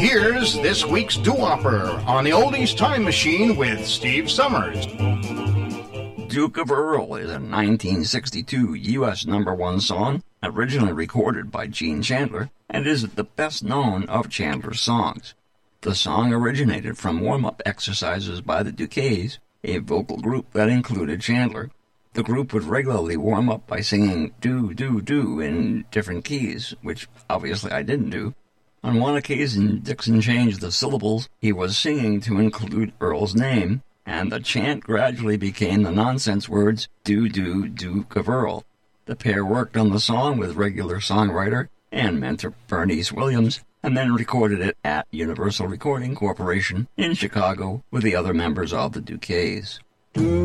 here's this week's doo-wopper on the Oldies Time Machine with Steve Summers. Duke of Earl is a 1962 U.S. #1 song, originally recorded by Gene Chandler, and is the best known of Chandler's songs. The song originated from warm-up exercises by the Duquesnes, a vocal group that included Chandler. The group would regularly warm up by singing do, do, do in different keys, which obviously I didn't do. On one occasion, Dixon changed the syllables he was singing to include Earl's name, and the chant gradually became the nonsense words, do, do, Duke of Earl. The pair worked on the song with regular songwriter and mentor Bernice Williams, and then recorded it at Universal Recording Corporation in Chicago with the other members of the Duquesnes.